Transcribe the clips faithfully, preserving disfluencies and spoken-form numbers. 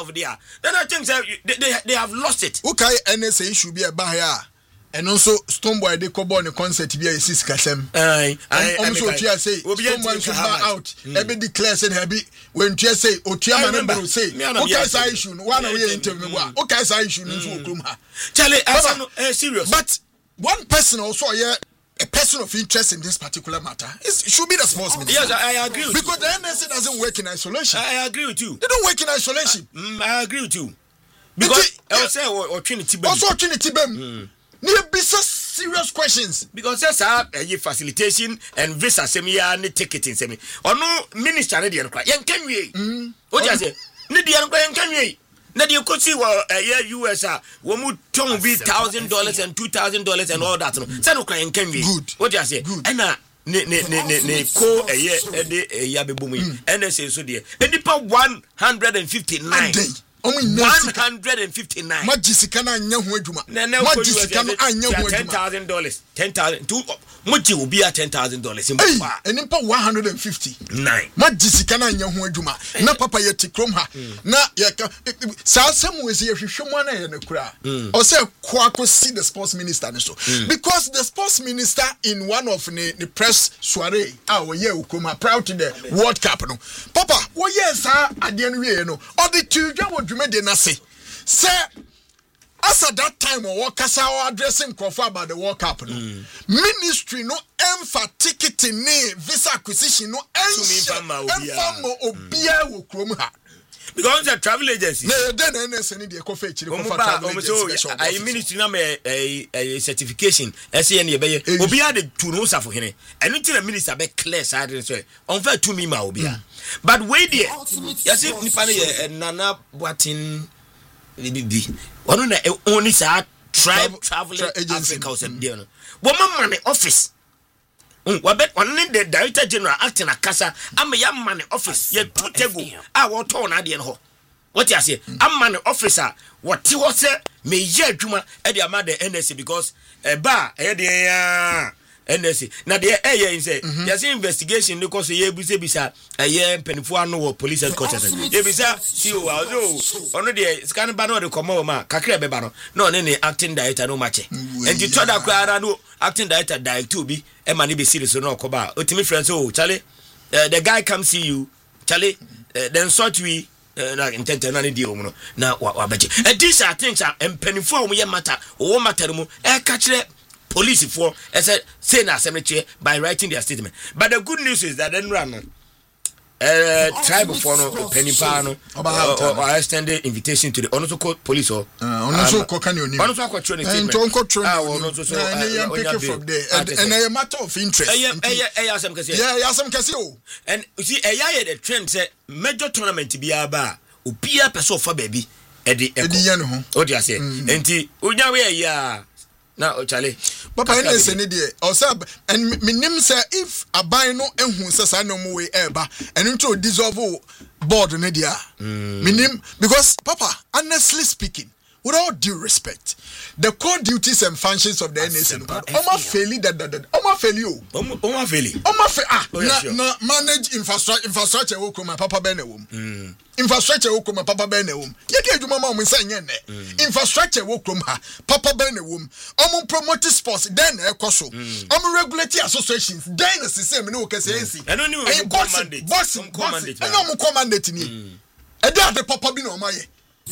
of there, then I think they, they, they have lost it. Okay, N S A should be a barrier. And also, Stoneboy they come on a concert be a sis kasem. Aye, I also Tia say Stoneboy should buy out. Every declare said happy when Tia say or Tia man say okay say issue one way interview. Okay say issue no so krum ha. Charlie, I'm serious. But one person also here a person of interest in this particular matter is should be the sports minister. Yes, I agree with because you. the N S A doesn't work in isolation. I agree with you. They don't work in isolation. I, mm, I agree with you. Because I was saying or Trinity Bem. Also Trinity Bem. Need be so serious questions because that's a facilitation and visa semia ni ticketing semi. Or no minister ne dey cry. Yen kan wie. What you say? Ne dey cry yen kan wie. Na dey ko see wa U S a wo mu ton be one thousand dollars and two thousand dollars and all that no. Say no cry yen kan wie. Good. What you say? And na ne ne ne ne ne ko eye e de ya bebo mu. And say so dey. Enipa one hundred fifty-nine. one hundred fifty-nine. Majisika na anya ho adwuma. Majisika no anya ho adwuma. ten thousand dollars. ten thousand. Two muji will be at ten thousand dollars. Hey, enipa one hundred fifty-nine. Majisika na anya ho adwuma. Na papa ye tikrom ha. Na ye sa asem we se hwehwemu na ye ne kura. O say kwa ko see the sports minister ne so. Because the sports minister in one of the, the press soiree ah we ye ukoma proud to the World Cup no. Papa, wo ye sa ade no we no. O the tudwa made na say say as at that time or kasa addressing Kofa about the World Cup no mm. ministry no emfa ticketing ne visa acquisition no emfa mo obia wo krom ha because the travel agency na den N S A ni de kofa chiri kofa travel agency I ministry na me a certification S A N e be ye obia de tu no safo hene eno ti na minister be clear side so on fa tu mi ma obia but wait there you see nipa na Nana Boatin bibi ono na only sa tribe travel agency Africa so there no wo mama ne office um wa bet on the director general acting akasa am ya man office ye tutego a wo to na de no what you say am man officer what he was say me ye adwuma e de ama the N S A because e ba e de ya N S A na de e ye say you see investigation because ye buse bisa e ye penifo ano wo police headquarters ye bisa C O azo ono de scan ba no de komo ma kakra be ba no no ne ne acting director no mache and you told that no acting director director bi e ma ne be serious no koba otimi friends oh Charlie uh, the guy come see you Charlie uh, then sort we na intent na ne di omu no na wa beje and these are things are penifo o ye matter o matter mu e ka kire police for I said say na cemetery by writing their statement but the good news is that then run uh tribe for no penipa no or extended invitation to the onoso police or onoso ko kan oni onoso akwa training statement and onko training ah onoso so and pick from there and and a matter of interest eh eh eh asem kase yeah yeah asem kase o and you see eh yeah the trend say major tournament bia ba obia person for baby e di e di ho o di ase enti onya we ya na o Charlie papa N S A ne de o say and minim say if aban no ehun say sa no mo we eba and into dissolve board ne dia minim because papa honestly speaking with all due respect the core duties and functions of the N S A oma faili that that oma faili o oma faili oma fa ah na, na manage infrastructure infrastructure wo kuma papa be na wo infrastructure wo kuma papa be na wo ye ke adwuma ma mo nsa nye ne infrastructure wo kuma ha papa be na wo omo promote sports then e koso omo regulate associations then the system ne wo kase ensi eno ni wo commandate boxing commandate eno mo commandate ni e dey the papa bi na o ma ye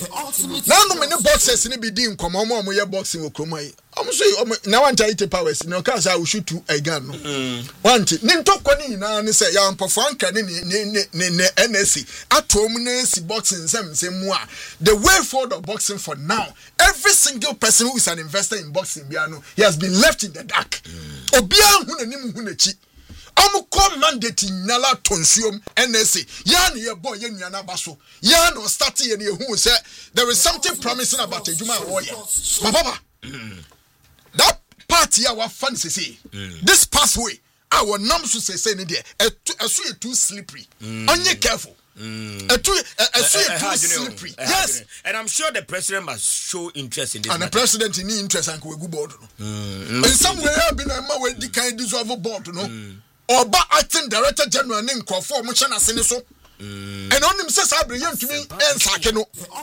now no many boxers ni be din come omo omo ye boxing wo kroma yi omo so na wan try powers no ka say we shoot two a gun no want ni ntokọ ni na ni say ya mpofo anka ni ni ni N S A atom na si boxing sem sem mu a the way forward of boxing for now every single person who is an investor in boxing bia no he has been left in the dark obia hu na nim hu na chi amu come mandate nyala tonsuom N S A ya na ye boy ye nuana baso ya no start ye na hu say there is something promising about ejuma warrior baba that party our fans say this pathway our nam so say say ni there esu e too slippery onye careful esu esu e too slippery yes and I'm sure the president must show interest in this and matter. The president need interest and we go board no in some way have been a ma we di kind dissolve board no Oba acting director general ne nkofo mo hye na se ne so and onim se sabre yentumi ensake no